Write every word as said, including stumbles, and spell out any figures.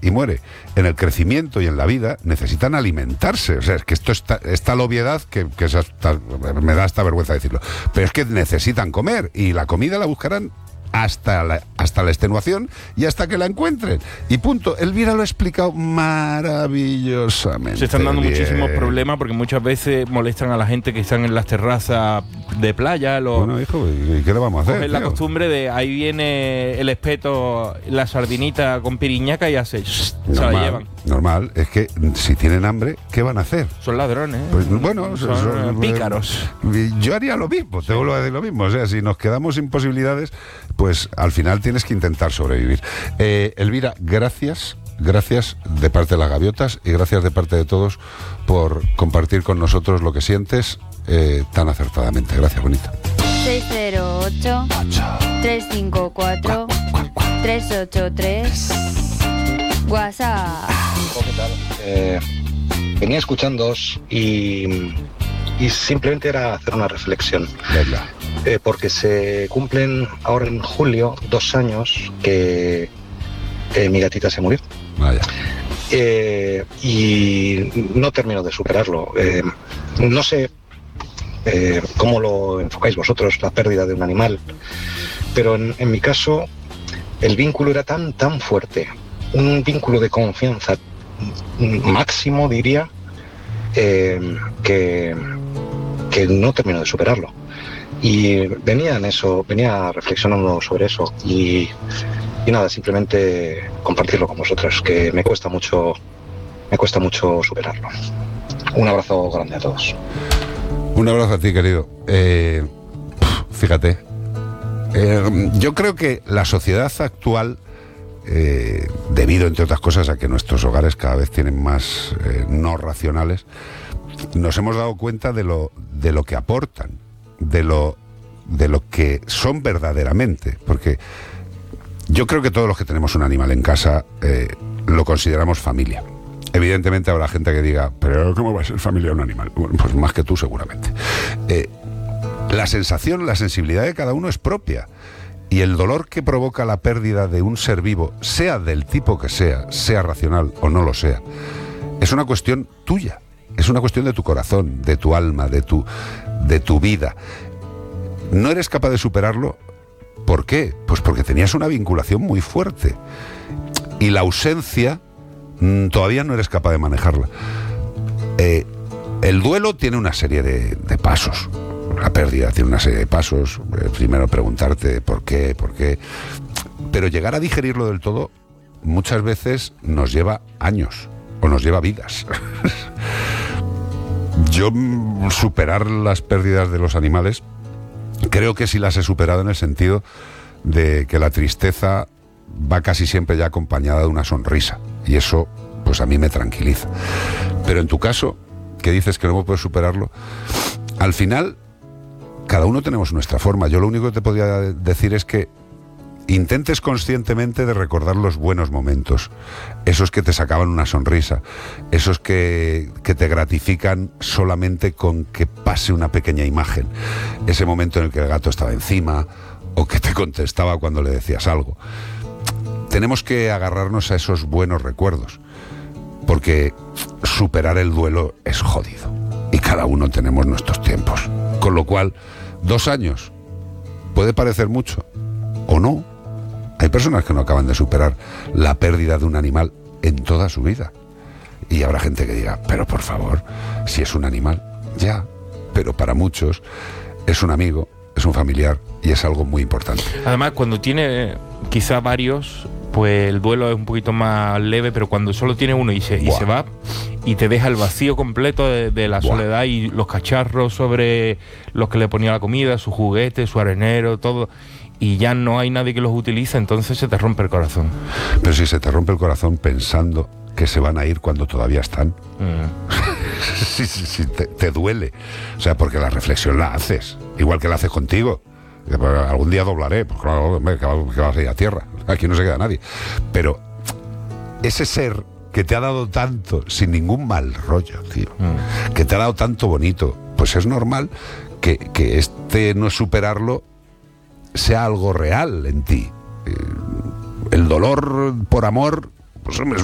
y muere en el crecimiento y en la vida, necesitan alimentarse. O sea, es que esto está, esta obviedad que, que es hasta, me da hasta vergüenza decirlo. Pero es que necesitan comer y la comida la buscarán hasta la, hasta la extenuación y hasta que la encuentren. Y punto. Elvira lo ha explicado maravillosamente. Se están dando bien. muchísimos problemas porque muchas veces molestan a la gente que están en las terrazas de playa. Los, bueno, hijo, ¿y qué le vamos a hacer? Cogen la tío? costumbre de ahí viene el espeto, la sardinita con piriñaca y hace se normal, la llevan. Normal, es que si tienen hambre, ¿qué van a hacer? Son ladrones, ¿eh? Pues bueno, son, son pícaros. Yo haría lo mismo, te vuelvo a decir lo mismo. O sea, si nos quedamos sin posibilidades, pues al final tienes que intentar sobrevivir. Eh, Elvira, gracias, gracias de parte de las gaviotas y gracias de parte de todos por compartir con nosotros lo que sientes eh, tan acertadamente. Gracias, bonita. seis cero ocho, tres cinco cuatro, tres ocho tres. WhatsApp. ¿Qué tal? Eh, venía escuchándoos y, y simplemente era hacer una reflexión. Venga. Eh, porque se cumplen ahora en julio dos años que eh, mi gatita se murió. Vaya. Eh, y no termino de superarlo. Eh, no sé eh, cómo lo enfocáis vosotros, la pérdida de un animal, pero en, en mi caso el vínculo era tan, tan fuerte, un vínculo de confianza máximo, diría, eh, que, que no termino de superarlo. Y venía en eso, venía reflexionando sobre eso y, y nada, simplemente compartirlo con vosotros, que me cuesta mucho, me cuesta mucho superarlo. Un abrazo grande a todos. Un abrazo a ti, querido. Eh, fíjate, eh, yo creo que la sociedad actual, eh, debido entre otras cosas a que nuestros hogares cada vez tienen más eh, no racionales, nos hemos dado cuenta de lo, de lo que aportan, de lo, de lo que son verdaderamente, porque yo creo que todos los que tenemos un animal en casa eh, lo consideramos familia. Evidentemente habrá gente que diga, pero ¿cómo va a ser familia un animal? Bueno, pues más que tú seguramente. Eh, la sensación, la sensibilidad de cada uno es propia, y el dolor que provoca la pérdida de un ser vivo, sea del tipo que sea, sea racional o no lo sea, es una cuestión tuya. Es una cuestión de tu corazón, de tu alma, de tu, de tu vida. No eres capaz de superarlo. ¿Por qué? Pues porque tenías una vinculación muy fuerte. Y la ausencia mmm, todavía no eres capaz de manejarla. Eh, el duelo tiene una serie de, de pasos. La pérdida tiene una serie de pasos. Eh, primero preguntarte por qué, por qué. Pero llegar a digerirlo del todo muchas veces nos lleva años o nos lleva vidas. Yo superar las pérdidas de los animales creo que sí las he superado en el sentido de que la tristeza va casi siempre ya acompañada de una sonrisa, y eso pues a mí me tranquiliza. Pero en tu caso, que dices que no puedes superarlo, al final cada uno tenemos nuestra forma. Yo lo único que te podría decir es que intentes conscientemente de recordar los buenos momentos, esos que te sacaban una sonrisa, esos que, que te gratifican solamente con que pase una pequeña imagen, ese momento en el que el gato estaba encima o que te contestaba cuando le decías algo. Tenemos que agarrarnos a esos buenos recuerdos, porque superar el duelo es jodido y cada uno tenemos nuestros tiempos, con lo cual dos años puede parecer mucho o no. Hay personas que no acaban de superar la pérdida de un animal en toda su vida. Y habrá gente que diga, pero por favor, si es un animal, ya. Pero para muchos es un amigo, es un familiar y es algo muy importante. Además, cuando tiene quizá varios, pues el duelo es un poquito más leve, pero cuando solo tiene uno y se, y se va y te deja el vacío completo de, de la Buah. soledad y los cacharros sobre los que le ponía la comida, su juguete, su arenero, todo, y ya no hay nadie que los utilice, entonces se te rompe el corazón. Pero si se te rompe el corazón pensando que se van a ir cuando todavía están, mm. sí, sí, sí, te, te duele. O sea, porque la reflexión la haces, igual que la haces contigo. Algún día doblaré, pues claro, que vas a ir a tierra, aquí no se queda nadie. Pero ese ser que te ha dado tanto, sin ningún mal rollo, tío, mm. que te ha dado tanto bonito, pues es normal que, que este no superarlo sea algo real en ti. El dolor por amor, pues hombre,